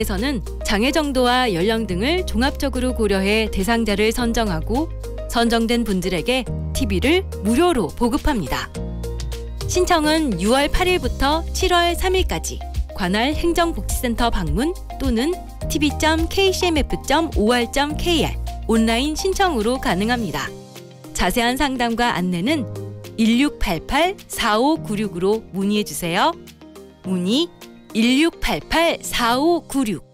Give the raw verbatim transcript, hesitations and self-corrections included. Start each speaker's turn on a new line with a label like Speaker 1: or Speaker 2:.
Speaker 1: 에서는 장애 정도와 연령 등을 종합적으로 고려해 대상자를 선정하고 선정된 분들에게 티비를 무료로 보급합니다. 신청은 유월 팔일부터 칠월 삼일까지 관할 행정복지센터 방문 또는 티비 점 케이씨엠에프 점 오알 점 케이알 온라인 신청으로 가능합니다. 자세한 상담과 안내는 일육팔팔 사오구육으로 문의해 주세요. 문의 일육팔팔 사오구육